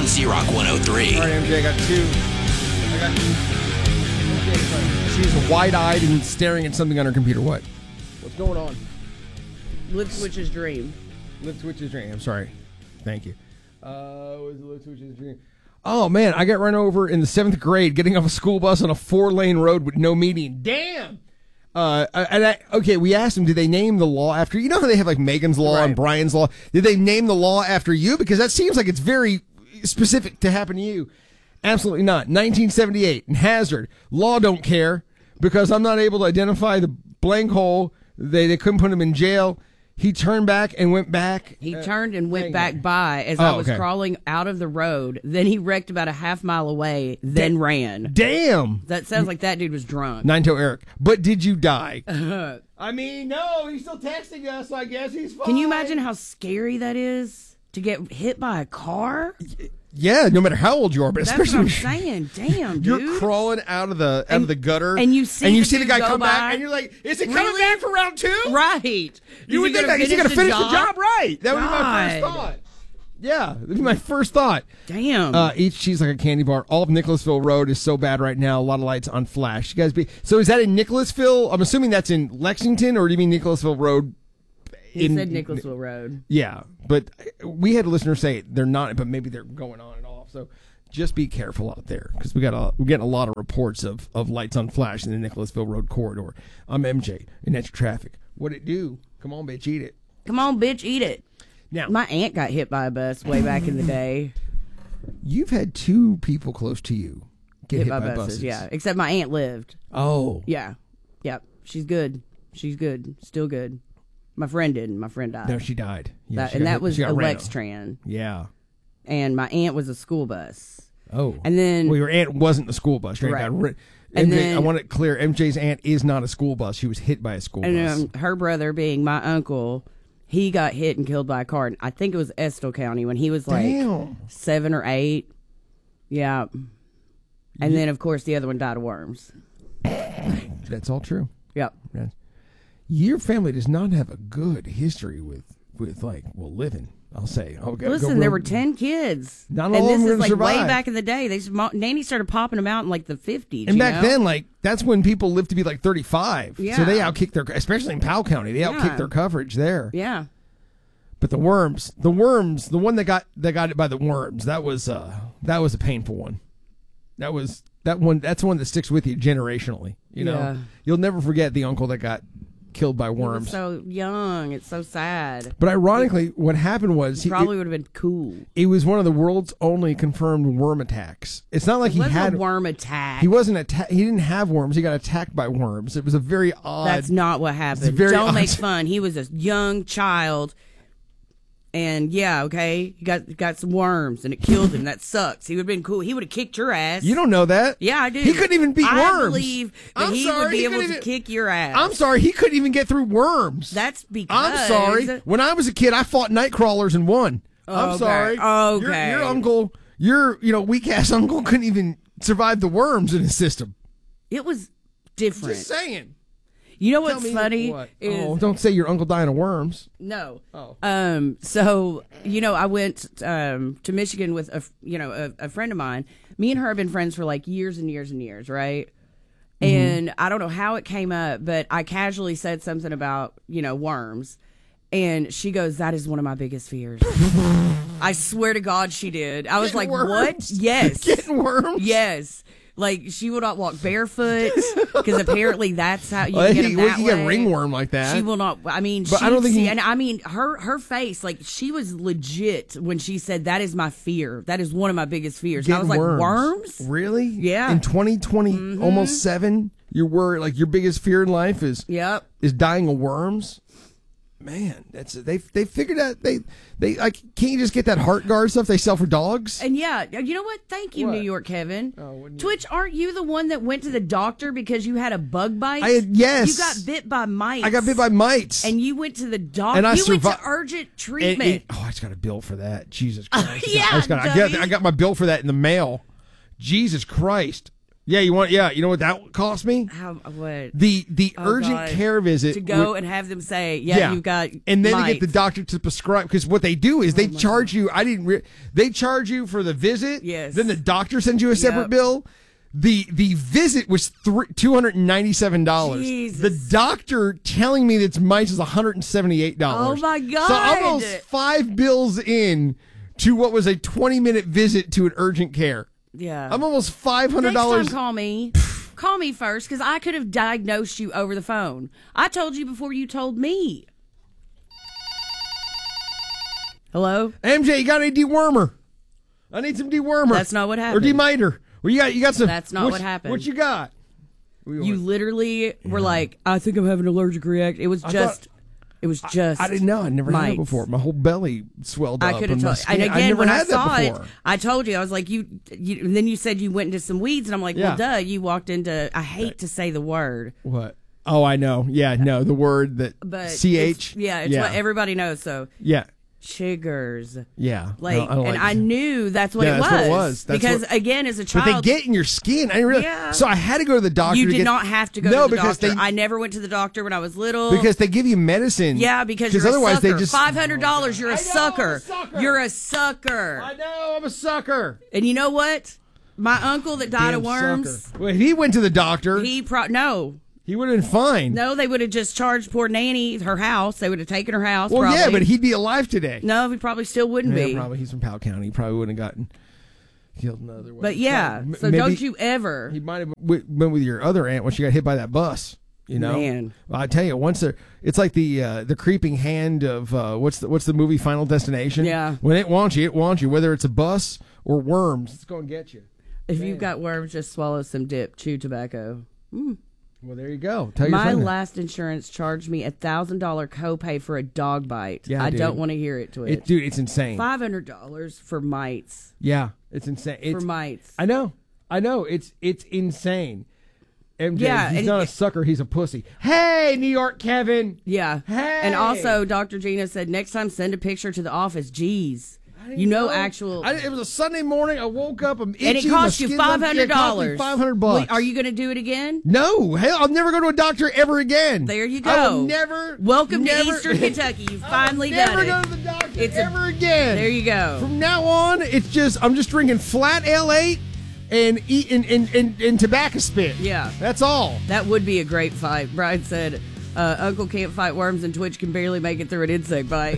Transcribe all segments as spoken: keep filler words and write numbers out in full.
on Z-Rock one oh three. All right, M J, I got two. I got two. She's wide-eyed and staring at something on her computer. What? What's going on? Lip Switch's dream. Lip Switch's dream. I'm sorry. Thank you. Uh, what was the Lip Switch's dream? Oh, man, I got run over in the seventh grade getting off a school bus on a four-lane road with no median. Damn! Uh, and I, okay, we asked them, did they name the law after, you know how they have like Megan's Law Right. and Brian's Law? Did they name the law after you? Because that seems like it's very specific to happen to you. Absolutely not. nineteen seventy-eight, in Hazard, law don't care because I'm not able to identify the blank hole. They, they couldn't put him in jail. He turned back and went back. He uh, turned and went dang back it. by as Oh, I was okay. crawling out of the road. Then he wrecked about a half mile away, then Da- ran. Damn! That sounds like that dude was drunk. Nine-toe Eric. But did you die? I mean, no, he's still texting us, so I guess he's fine. Can you imagine how scary that is to get hit by a car? Yeah, no matter how old you are, but That's what especially I'm when saying. Damn, dude. you're crawling out of the out And- of the gutter, and you see and you the see the dude guy go come by. back, and you're like, "Is it coming Really? back for round two?" Right. You would Is he think that gonna he's going to finish the job job? right. That would be my first God. thought. Yeah, that'd be my first thought. Damn. Uh, each cheese like a candy bar. All of Nicholasville Road is so bad right now. A lot of lights on flash. You guys be so. Is that in Nicholasville? I'm assuming that's in Lexington, or do you mean Nicholasville Road? he in- said Nicholasville Road. Yeah, but we had a listener say they're not, but maybe they're going on and off. So just be careful out there because we got a, we're getting a lot of reports of, of lights on flash in the Nicholasville Road corridor. I'm M J, and that's your traffic. What'd it do? Come on, bitch, eat it. Come on, bitch, eat it. Now, My aunt got hit by a bus way back in the day. you've had two people close to you get Hit hit, by, by, buses, buses. yeah. Except my aunt lived. Oh, Yeah. Yep. She's good. She's good. Still good. My friend didn't. My friend died. no, she died. Yeah, That- she and got that hit- was she a got ran Lextran. Yeah. And my aunt was a school bus. Oh. And then well, your aunt wasn't the school bus. Your aunt Right. got ri- And M J, then- I want it clear. M J's aunt is not a school bus. She was hit by a school and bus. um, her brother, being my uncle, he got hit and killed by a car. I think it was Estill County when he was like Damn. seven or eight. Yeah. And then, of course, the other one died of worms. That's all true. Yep. Yes. Your family does not have a good history with, with like, well, living, I'll say. I'll go- Listen, go there real- were ten kids. Not and all of this them is are like gonna way survive. back in the day. They mo- Nanny started popping them out in like the fifties. And you back know? then, like, that's when people lived to be like thirty-five. Yeah. So they outkicked their, especially in Powell County, they Yeah. outkicked their coverage there. Yeah. But the worms, the worms, the one that got that got it by the worms, that was uh that was a painful one. That was that one. That's one that sticks with you generationally. You know, Yeah. you'll never forget the uncle that got killed by He was worms. so young. It's so sad. But ironically, what happened was He he, probably it, would have been cool. it was one of the world's only confirmed worm attacks. It's not like It he wasn't had a worm attack. He wasn't atta- He didn't have worms. He got attacked by worms. It was a very odd. That's not what happened. very Don't odd- make fun. He was a young child. And yeah, okay, he got got some worms and it killed him. That sucks. He would have been cool. He would have kicked your ass. You don't know that. Yeah, I do. He couldn't even beat I worms. believe that I'm he sorry, would be he able couldn't to even- kick your ass. I'm sorry. He couldn't even get through worms. That's because I'm sorry. When I was a kid, I fought night crawlers and won. I'm Okay. sorry. Okay. Your, your uncle, your you know weak ass uncle, couldn't even survive the worms in his system. It was different. Just saying. You know Tell what's me funny what? is Oh, don't say your uncle dying of worms. no. Oh. Um. So you know, I went um to Michigan with a f- you know a, a friend of mine. Me and her have been friends for like years and years and years, right? Mm-hmm. And I don't know how it came up, but I casually said something about you know worms, and she goes, "That is one of my biggest fears." I swear to God, she did. I was Getting like, worms? "What?" Yes. Getting worms. Yes. Like, she will not walk barefoot because apparently that's how you Well, get he- them well, that you get way. ringworm like that. She will not. I mean, But she, I don't think see, he- and I mean her her face, like she was legit when she said that is my fear. That is one of my biggest fears. And I was Getting like, worms. worms? Really? Yeah. In twenty twenty, almost seven, you're worried like your biggest fear in life is Yep. is dying of worms. Man, that's they they figured out they they like can't you just get that heart guard stuff they sell for dogs? And yeah, you know what? Thank you, What? New York Kevin. Oh, wouldn't you- Twitch, aren't you the one that went to the doctor because you had a bug bite? I had- yes. You got bit by mites. I got bit by mites. And you went to the doctor. And I you went survi- to urgent And- treatment. and- oh, I just got a bill for that. Jesus Christ! Yeah, I, just got, I, got, dummy. I got my bill for that in the mail. Jesus Christ! Yeah, you want? Yeah, you know what that cost me? How what? The the Oh, urgent God. care visit To go would- and have them say, yeah, you've got and then mites. to get the doctor to prescribe, because what they do is they charge you. I didn't. Re- they charge you for the visit. Yes. Then the doctor sends you a separate Yep. bill. The the visit was three, two hundred and ninety seven dollars. Jesus. The doctor telling me that it's mice is one hundred and seventy eight dollars. Oh, my God. So almost five bills in to what was a twenty minute visit to an urgent care. Yeah. I'm almost five hundred Next dollars. time, call me. Call me first, because I could have diagnosed you over the phone. I told you before you told me. Hello? M J, you got any dewormer? I need some dewormer. That's not what happened. Or demiter. Well, you got you got some. That's not what happened. What you got? You literally were like, I think I'm having an allergic reaction. It was just, it was just. I didn't know. I never had it mites. before. My whole belly swelled I up. could have and my told. skin- And again, I never when had I that saw it, before. I told you I was like, you. you and then you said you went into some weeds, and I'm like, Yeah. well, duh. You walked into. I hate to say the word, What? Oh, I know. Yeah, no, the word that but C it's- H. Yeah, it's yeah. what everybody knows. So Yeah, chiggers. yeah. Like, No, I don't and like I it. knew that's what Yeah, it was. that's what it was. That's because what- again, as a child, But they get in your skin. I didn't realize. Yeah. So I had to go to the doctor. you to did get, not have to go no, to the because doctor. They, I never went to the doctor when I was little. because they give you medicine. yeah, because you're otherwise a sucker. they just Five hundred dollars. You're a I know, I'm a sucker. sucker. You're a sucker. I know. I'm a sucker. And you know what? My uncle that died Damn of worms. sucker. Well, if he went to the doctor. He pro no. He would have been fine. No, they would have just charged poor Nanny her house. They would have taken her house. Well, probably. yeah, but he'd be alive today. no, he probably still wouldn't Yeah, be. probably. He's from Powell County. He probably wouldn't have gotten killed another way. But yeah, Probably. so Maybe don't you ever. He might have w- went with your other aunt when she got hit by that bus. You know, Man. Well, I tell you, once there, it's like the uh, the creeping hand of uh, what's the what's the movie Final Destination? Yeah. When it wants you, it wants you. Whether it's a bus or worms, it's going to get you. If you've got worms, just swallow some dip. Chew tobacco. Well, there you go. Tell your My friend that. last insurance charged me a thousand dollar copay for a dog bite. Yeah, I dude. don't want to hear it. Twitch. It, dude, it's insane. Five hundred dollars for mites. Yeah, it's insane. It's, For mites. I know. I know. It's it's insane. M J, Yeah, he's and- not a sucker. He's a pussy. Hey, New York Kevin. Yeah. Hey! And also, Doctor Gina said next time send a picture to the office. Jeez. You know, actual. I, it was a Sunday morning. I woke up. I'm itchy. and it my cost you skin's five up- hundred yeah, it cost me dollars. Five hundred bucks. Are you going to do it again? No, hell, I'll never go to a doctor ever again. There you go. I will never. Welcome never, to Eastern Kentucky. You've I will finally never done go it. to the doctor It's a- ever again. There you go. From now on, it's just I'm just drinking flat L eight and eating and, and, and tobacco spit. Yeah. That's all. That would be a great fight. Brian said, uh, Uncle can't fight worms and Twitch can barely make it through an insect bite.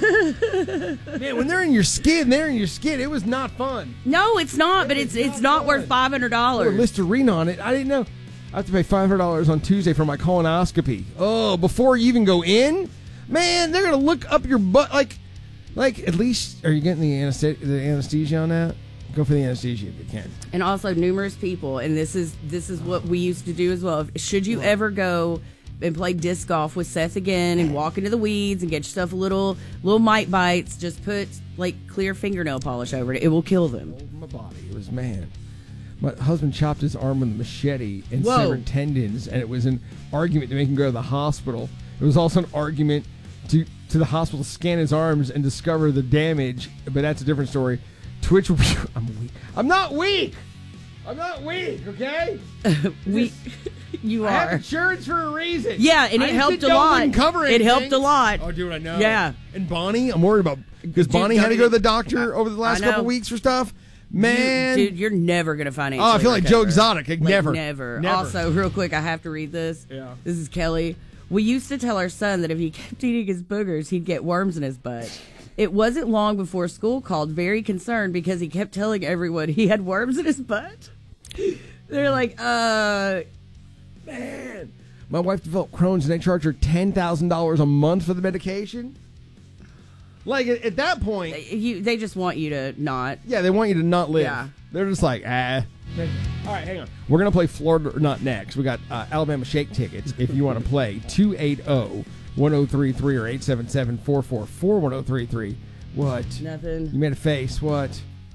Man, when they're in your skin, they're in your skin. It was not fun. No, it's not, but it's it's not worth five hundred Put dollars. Listerine on it. I didn't know. I have to pay five hundred dollars on Tuesday for my colonoscopy. Oh, before you even go in? Man, they're going to look up your butt. Like, like at least, are you getting the, anesthe- the anesthesia on that? Go for the anesthesia if you can. And also numerous people, and this is this is what we used to do as well. Should you ever go and play disc golf with Seth again and walk into the weeds and get yourself a little little mite bites, just put like clear fingernail polish over it. It will kill them. My body. It was, man. My husband chopped his arm with a machete and Whoa. severed tendons, and it was an argument to make him go to the hospital. It was also an argument to, to the hospital to scan his arms and discover the damage, but that's a different story. Twitch will be... I'm weak. I'm not weak! I'm not weak, okay? We, you I have are. insurance for a reason. Yeah, and I it just helped didn't a know it lot. wouldn't cover It anything. helped a lot. Oh, dude, I know. Yeah. And Bonnie, I'm worried about... Because Dude, Bonnie had to go to the don't doctor over the last I know. couple weeks for stuff. Man. You- dude, you're never gonna financially. Oh, I feel like Joe recover. Exotic. Like, never. never. Never. Also, real quick, I have to read this. Yeah. This is Kelly. We used to tell our son that if he kept eating his boogers, he'd get worms in his butt. It wasn't long before school called, very concerned because he kept telling everyone he had worms in his butt. They're like, uh, Man, my wife developed Crohn's and they charge her ten thousand dollars a month for the medication. Like at, at that point, you. They just want you to not. yeah, they want you to not live. Yeah. They're just like, ah. All right, hang on. We're gonna play Florida or not next. We got uh, Alabama Shake tickets. If you want to play, two eight zero, one zero three three or eight seven seven, four four four, one zero three three. What? Nothing. You made a face. What?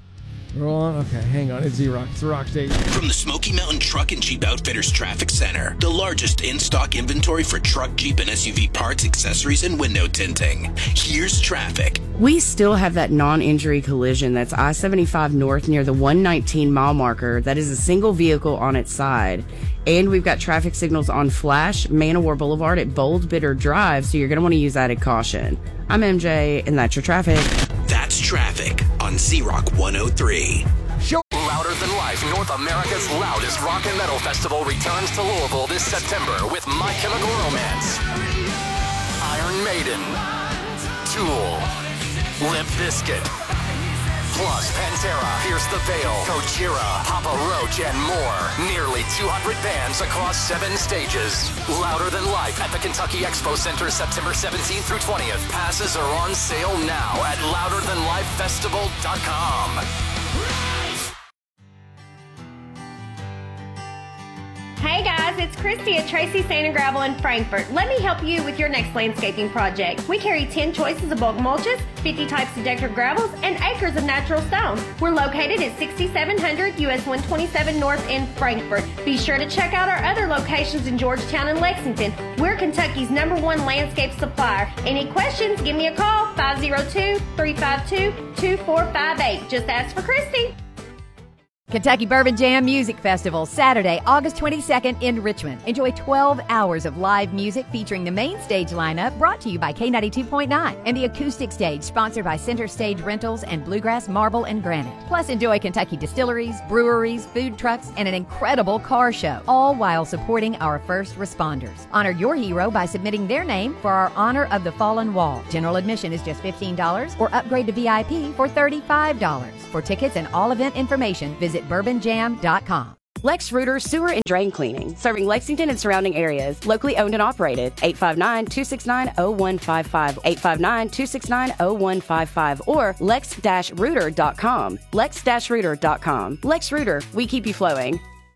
Roll on? Okay, hang on. It's Z-Rock. It's the Rock Station. From the Smoky Mountain Truck and Jeep Outfitters Traffic Center, the largest in-stock inventory for truck, Jeep, and S U V parts, accessories, and window tinting. Here's traffic. We still have that non-injury collision that's I seventy-five North near the one nineteen mile marker. That is a single vehicle on its side. And we've got traffic signals on Flash, Man-O-War Boulevard at Bold Bitter Drive, so you're going to want to use added caution. I'm M J, and that's your traffic. That's traffic on Z-Rock one oh three. Show. Louder Than Life, North America's loudest rock and metal festival, returns to Louisville this September with My Chemical Romance, Iron Maiden, Tool, Limp Bizkit, plus Pantera, Pierce the Veil, Gojira, Papa Roach, and more. Nearly two hundred bands across seven stages. Louder Than Life at the Kentucky Expo Center, September seventeenth through twentieth. Passes are on sale now at louder than life festival dot com. Hey guys, it's Christy at Tracy Sand and Gravel in Frankfort. Let me help you with your next landscaping project. We carry ten choices of bulk mulches, fifty types of decorative gravels, and acres of natural stone. We're located at sixty-seven hundred U S one twenty-seven North in Frankfort. Be sure to check out our other locations in Georgetown and Lexington. We're Kentucky's number one landscape supplier. Any questions, give me a call, five oh two, three five two, two four five eight. Just ask for Christy. Kentucky Bourbon Jam Music Festival, Saturday, August twenty-second in Richmond. Enjoy twelve hours of live music featuring the main stage lineup brought to you by K ninety-two point nine and the acoustic stage sponsored by Center Stage Rentals and Bluegrass Marble and Granite. Plus, enjoy Kentucky distilleries, breweries, food trucks, and an incredible car show, all while supporting our first responders. Honor your hero by submitting their name for our Honor of the Fallen Wall. General admission is just fifteen dollars or upgrade to V I P for thirty-five dollars. For tickets and all event information, visit bourbon jam dot com. Lex Reuter Sewer and Drain Cleaning, serving Lexington and surrounding areas. Locally owned and operated. eight five nine, two six nine, zero one five five. eight five nine, two six nine, zero one five five. Or lex dash reuter dot com. lex dash reuter dot com. Lex Reuter, we keep you flowing.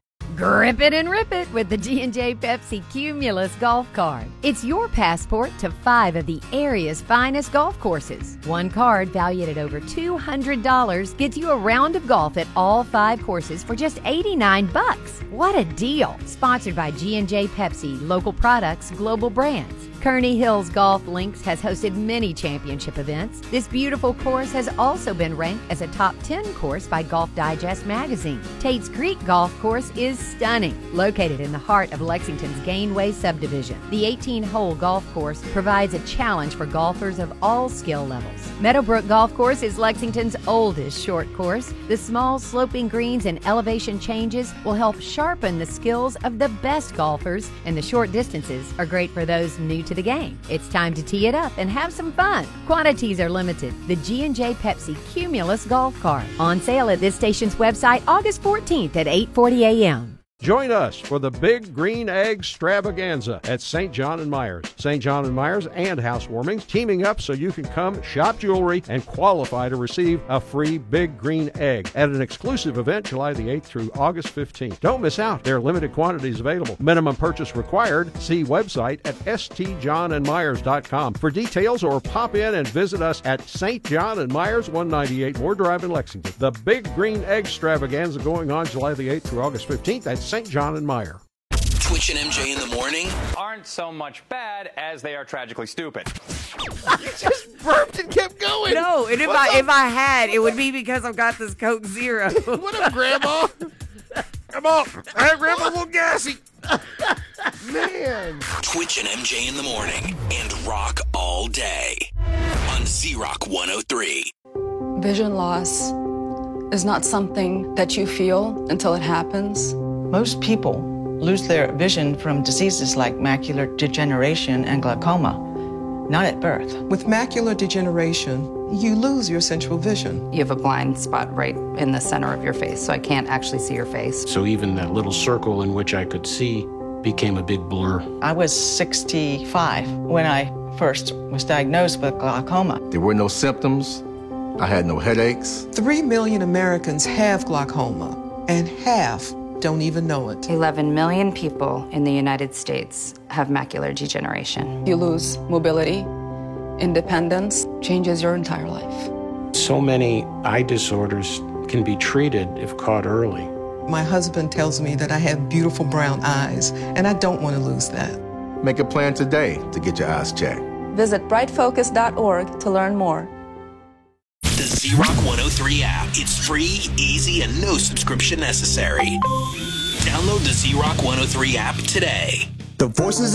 Grip it and rip it with the G and J Pepsi Cumulus Golf Card. It's your passport to five of the area's finest golf courses. One card valued at over two hundred dollars gets you a round of golf at all five courses for just eighty-nine bucks. What a deal! Sponsored by G and J Pepsi, local products, global brands. Kearney Hills Golf Links has hosted many championship events. This beautiful course has also been ranked as a top ten course by Golf Digest magazine. Tate's Creek Golf Course is stunning, located in the heart of Lexington's Gainway subdivision. The eighteen-hole golf course provides a challenge for golfers of all skill levels. Meadowbrook Golf Course is Lexington's oldest short course. The small sloping greens and elevation changes will help sharpen the skills of the best golfers, and the short distances are great for those new to the game. It's time to tee it up and have some fun. Quantities are limited. The G and J Pepsi Cumulus Golf Cart. On sale at this station's website August fourteenth at eight forty a.m. Join us for the Big Green Egg Stravaganza at Saint John and Myers. Saint John and Myers and Housewarming teaming up so you can come shop jewelry and qualify to receive a free Big Green Egg at an exclusive event July the eighth through August fifteenth. Don't miss out. There are limited quantities available. Minimum purchase required. See website at s t john and myers dot com for details, or pop in and visit us at Saint John and Myers, one ninety-eight Moore Drive in Lexington. The Big Green Egg Stravaganza going on July the eighth through August fifteenth at Saint John and Meyer. Twitch and M J in the morning aren't so much bad as they are tragically stupid. You just burped and kept going. No, and if What's I up? if I had, it would be because I've got this Coke Zero. What up, Grandma? Come on. Hey, Grandma, a little gassy. Man. Twitch and M J in the morning and rock all day on Z-Rock one oh three. Vision loss is not something that you feel until it happens. Most people lose their vision from diseases like macular degeneration and glaucoma, not at birth. With macular degeneration, you lose your central vision. You have a blind spot right in the center of your face, so I can't actually see your face. So even that little circle in which I could see became a big blur. I was sixty-five when I first was diagnosed with glaucoma. There were no symptoms. I had no headaches. Three million Americans have glaucoma, and half don't even know it. eleven million people in the United States have macular degeneration. You lose mobility, independence, changes your entire life. So many eye disorders can be treated if caught early. My husband tells me that I have beautiful brown eyes, and I don't want to lose that. Make a plan today to get your eyes checked. Visit bright focus dot org to learn more. The Z-Rock one oh three app. It's free, easy, and no subscription necessary. Download the Z-Rock one oh three app today. The Voices